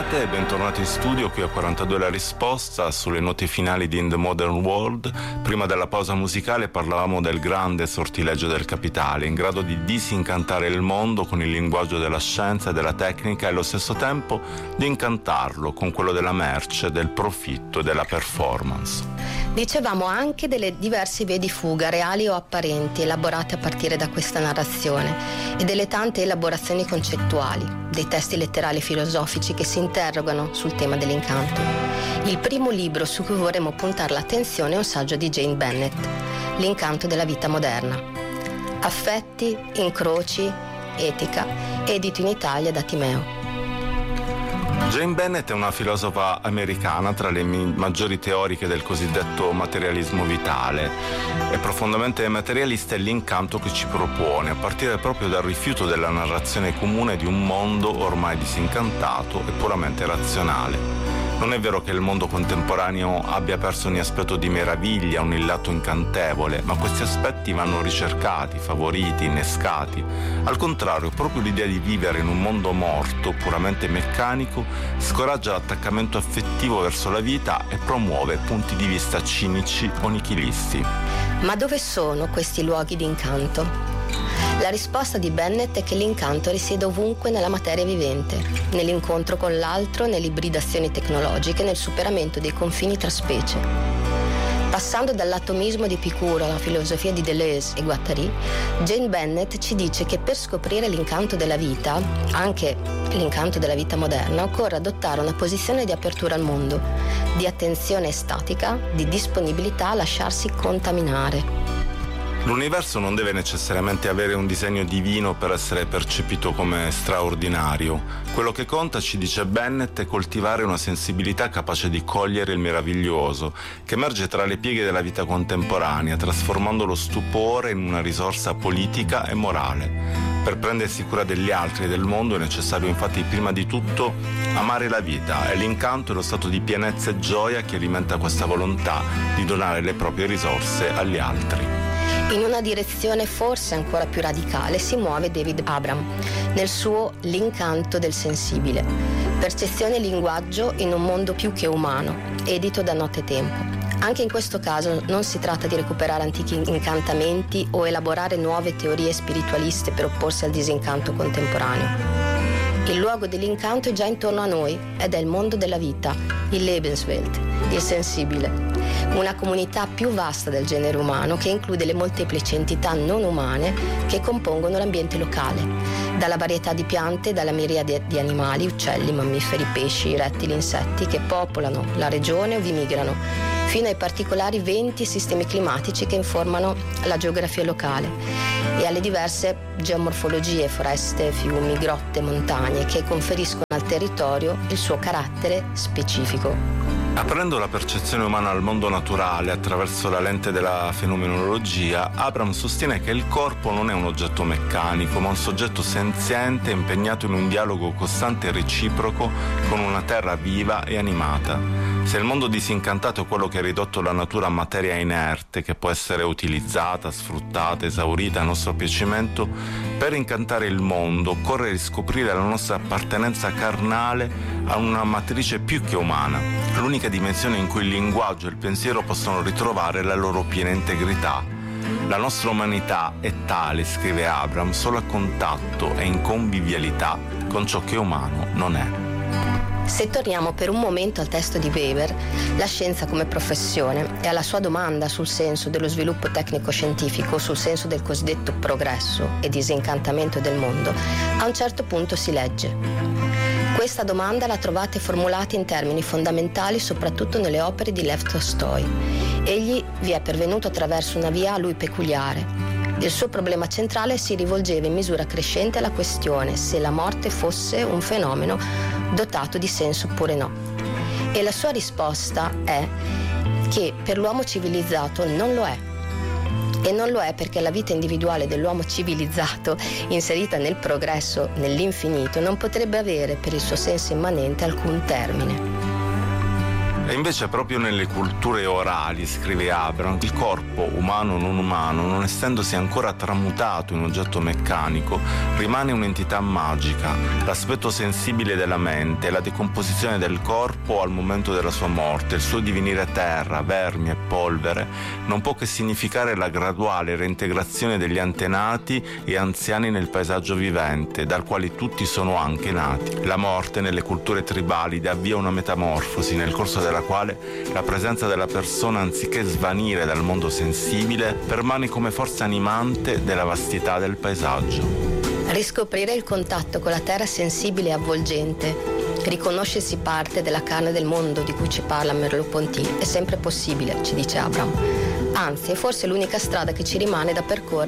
Buonanotte e bentornati in studio. Qui a 42 la risposta sulle note finali di In the Modern World. Prima della pausa musicale parlavamo del grande sortileggio del capitale, in grado di disincantare il mondo con il linguaggio della scienza e della tecnica e allo stesso tempo di incantarlo con quello della merce, del profitto e della performance. Dicevamo anche delle diverse vie di fuga, reali o apparenti, elaborate a partire da questa narrazione e delle tante elaborazioni concettuali, dei testi letterali filosofici che si interrogano sul tema dell'incanto. Il primo libro su cui vorremmo puntare l'attenzione è un saggio di Jane Bennett, L'incanto della vita moderna. Affetti, incroci, etica, edito in Italia da Timeo. Jane Bennett è una filosofa americana tra le maggiori teoriche del cosiddetto materialismo vitale. È profondamente materialista e l'incanto che ci propone, a partire proprio dal rifiuto della narrazione comune di un mondo ormai disincantato e puramente razionale. Non è vero che il mondo contemporaneo abbia perso ogni aspetto di meraviglia, ogni lato incantevole, ma questi aspetti vanno ricercati, favoriti, innescati. Al contrario, proprio l'idea di vivere in un mondo morto, puramente meccanico, scoraggia l'attaccamento affettivo verso la vita e promuove punti di vista cinici o nichilisti. Ma dove sono questi luoghi di incanto? La risposta di Bennett è che l'incanto risiede ovunque nella materia vivente, nell'incontro con l'altro, nelle ibridazioni tecnologiche, nel superamento dei confini tra specie. Passando dall'atomismo di Epicuro alla filosofia di Deleuze e Guattari, Jane Bennett ci dice che per scoprire l'incanto della vita, anche l'incanto della vita moderna, occorre adottare una posizione di apertura al mondo, di attenzione estatica, di disponibilità a lasciarsi contaminare. L'universo non deve necessariamente avere un disegno divino per essere percepito come straordinario. Quello che conta, ci dice Bennett, è coltivare una sensibilità capace di cogliere il meraviglioso, che emerge tra le pieghe della vita contemporanea, trasformando lo stupore in una risorsa politica e morale. Per prendersi cura degli altri e del mondo è necessario infatti prima di tutto amare la vita, e l'incanto è lo stato di pienezza e gioia che alimenta questa volontà di donare le proprie risorse agli altri. In una direzione forse ancora più radicale si muove David Abram nel suo L'incanto del sensibile, percezione e linguaggio in un mondo più che umano, edito da Nottetempo. Anche in questo caso non si tratta di recuperare antichi incantamenti o elaborare nuove teorie spiritualiste per opporsi al disincanto contemporaneo. Il luogo dell'incanto è già intorno a noi ed è il mondo della vita, il Lebenswelt, il sensibile. Una comunità più vasta del genere umano che include le molteplici entità non umane che compongono l'ambiente locale, dalla varietà di piante, dalla miriade di animali, uccelli, mammiferi, pesci, rettili, insetti che popolano la regione o vi migrano, fino ai particolari venti e sistemi climatici che informano la geografia locale e alle diverse geomorfologie, foreste, fiumi, grotte, montagne che conferiscono al territorio il suo carattere specifico. Aprendo la percezione umana al mondo naturale attraverso la lente della fenomenologia, Abram sostiene che il corpo non è un oggetto meccanico, ma un soggetto senziente impegnato in un dialogo costante e reciproco con una terra viva e animata. Se il mondo disincantato è quello che ha ridotto la natura a materia inerte, che può essere utilizzata, sfruttata, esaurita a nostro piacimento, per incantare il mondo occorre riscoprire la nostra appartenenza carnale a una matrice più che umana, l'unica dimensione in cui il linguaggio e il pensiero possono ritrovare la loro piena integrità. La nostra umanità è tale, scrive Abram, solo a contatto e in convivialità con ciò che umano non è. Se torniamo per un momento al testo di Weber, la scienza come professione, e alla sua domanda sul senso dello sviluppo tecnico-scientifico, sul senso del cosiddetto progresso e disincantamento del mondo, a un certo punto si legge: questa domanda la trovate formulata in termini fondamentali soprattutto nelle opere di Lev Tolstoi. Egli vi è pervenuto attraverso una via a lui peculiare. Il suo problema centrale si rivolgeva in misura crescente alla questione se la morte fosse un fenomeno dotato di senso oppure no. E la sua risposta è che per l'uomo civilizzato non lo è. E non lo è perché la vita individuale dell'uomo civilizzato, inserita nel progresso, nell'infinito, non potrebbe avere per il suo senso immanente alcun termine. E invece proprio nelle culture orali, scrive Abram, il corpo umano o non umano, non essendosi ancora tramutato in oggetto meccanico, rimane un'entità magica, l'aspetto sensibile della mente, la decomposizione del corpo al momento della sua morte, il suo divenire terra, vermi e polvere, non può che significare la graduale reintegrazione degli antenati e anziani nel paesaggio vivente, dal quale tutti sono anche nati. La morte nelle culture tribali avvia una metamorfosi nel corso della quale la presenza della persona, anziché svanire dal mondo sensibile, permane come forza animante della vastità del paesaggio. Riscoprire il contatto con la terra sensibile e avvolgente, riconoscersi parte della carne del mondo di cui ci parla Merleau-Ponty è sempre possibile, ci dice Abram. Anzi, è forse l'unica strada che ci rimane da percorrere